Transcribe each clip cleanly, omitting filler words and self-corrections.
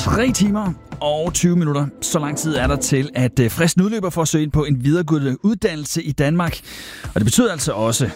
3 timer og 20 minutter. Så lang tid er der til, at fristen udløber for at søge ind på en videregående uddannelse i Danmark. Og det betyder altså også,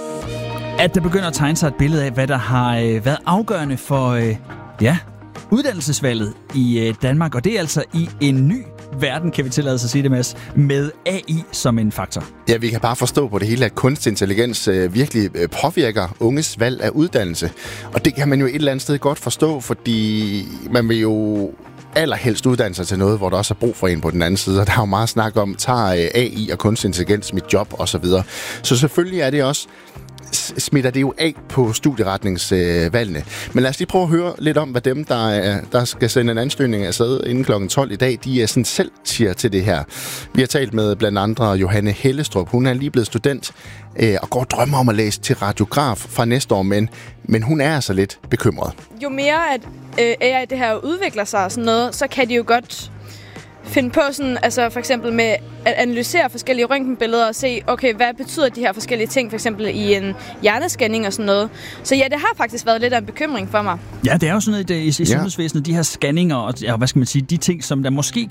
at der begynder at tegne sig et billede af, hvad der har været afgørende for uddannelsesvalget i Danmark. Og det er altså i en ny verden, kan vi tillade sig at sige det, Mads, med AI som en faktor. Ja, vi kan bare forstå på det hele, at kunstig intelligens virkelig påvirker unges valg af uddannelse. Og det kan man jo et eller andet sted godt forstå, fordi man vil jo allerhelst uddanne sig til noget, hvor der også er brug for en på den anden side. Og der er jo meget snak om, tager AI og kunstig intelligens mit job osv. Så selvfølgelig er det også smitter det jo af på studieretningsvalgene. Men lad os lige prøve at høre lidt om, hvad dem, der skal sende en ansøgning afsted inden kl. 12 i dag, de sådan selv siger til det her. Vi har talt med blandt andre Johanne Hellestrup. Hun er lige blevet student og går og drømmer om at læse til radiograf fra næste år, men hun er altså lidt bekymret. Jo mere at AI det her udvikler sig og sådan noget, så kan de jo godt finde på sådan, altså for eksempel med at analysere forskellige røntgenbilleder og se, okay, hvad betyder de her forskellige ting, for eksempel i en hjernescanning og sådan noget. Så ja, det har faktisk været lidt af en bekymring for mig. Ja, det er jo sådan noget i sundhedsvæsenet, de her scanninger og hvad skal man sige, de ting, som der måske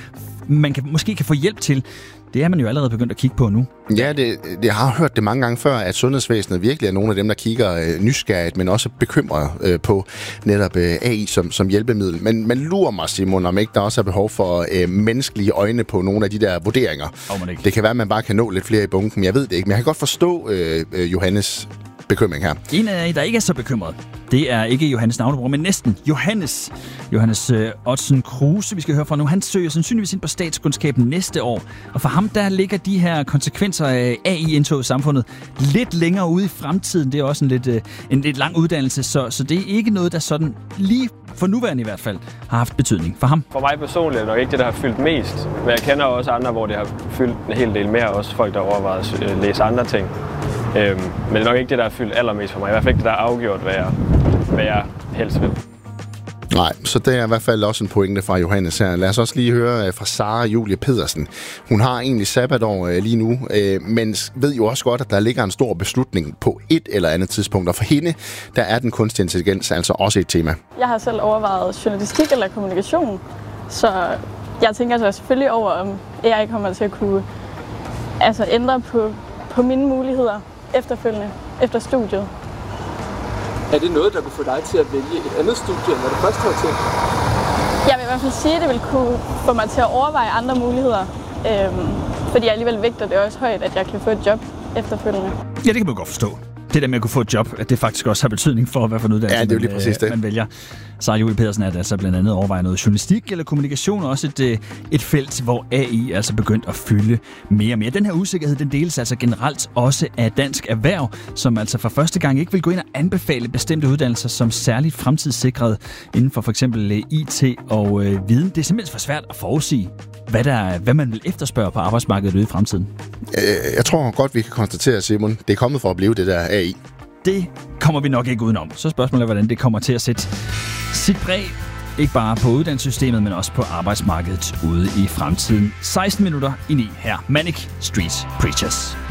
kan få hjælp til. Det er man jo allerede begyndt at kigge på nu. Ja, jeg har hørt det mange gange før, at sundhedsvæsenet virkelig er nogle af dem, der kigger nysgerrigt, men også bekymret på netop AI som hjælpemiddel. Men lurer mig, Simon, om ikke der også er behov for menneskelige øjne på nogle af de der vurderinger. Det kan være, at man bare kan nå lidt flere i bunken. Jeg ved det ikke, men jeg kan godt forstå Johannes bekymring her. En af jer, der ikke er så bekymret, det er ikke Johannes navnebror, men næsten Johannes Ottsen Kruse, vi skal høre fra nu. Han søger sandsynligvis ind på statskundskaben næste år. Og for ham, der ligger de her konsekvenser af AI-indtog i samfundet lidt længere ude i fremtiden. Det er også en lidt lang uddannelse, så det er ikke noget, der sådan lige for nuværende i hvert fald har haft betydning for ham. For mig personligt er det nok ikke det, der har fyldt mest. Men jeg kender også andre, hvor det har fyldt en hel del mere. Også folk, der overvejer at læse andre ting. Men det er nok ikke det, der har fyldt allermest for mig. I hvert fald ikke det, der har afgjort, hvad jeg helst vil. Nej, så det er i hvert fald også en pointe fra Johannes her. Lad os også lige høre fra Sara Julie Pedersen. Hun har egentlig sabbatår lige nu, men ved jo også godt, at der ligger en stor beslutning på et eller andet tidspunkt. Og for hende, der er den kunstig intelligens altså også et tema. Jeg har selv overvejet journalistik eller kommunikation, så jeg tænker så selvfølgelig over, om AI kommer til at kunne ændre på mine muligheder efterfølgende, efter studiet. Er det noget, der kunne få dig til at vælge et andet studie, end hvad du først havde tænkt? Jeg vil i hvert fald sige, at det vil kunne få mig til at overveje andre muligheder. Fordi jeg alligevel vægter det også højt, at jeg kan få et job efterfølgende. Ja, det kan man godt forstå. Det der med at kunne få et job, at det faktisk også har betydning for, hvad for en uddannelse man vælger. Sara Julie Pedersen er altså blandt andet overvejer noget journalistik eller kommunikation, og også et felt, hvor AI er altså begyndt at fylde mere og mere. Den her usikkerhed, den deles altså generelt også af Dansk Erhverv, som altså for første gang ikke vil gå ind og anbefale bestemte uddannelser som særligt fremtidssikret inden for eksempel IT og viden. Det er simpelthen for svært at forudsige, hvad man vil efterspørge på arbejdsmarkedet ude i fremtiden. Jeg tror godt, vi kan konstatere, Simon, det er kommet for at blive det der AI. Det kommer vi nok ikke udenom. Så spørgsmålet er, hvordan det kommer til at sætte sit præg, ikke bare på uddannelsessystemet, men også på arbejdsmarkedet ude i fremtiden. 16 minutter i 9 her. Manic Street Preachers.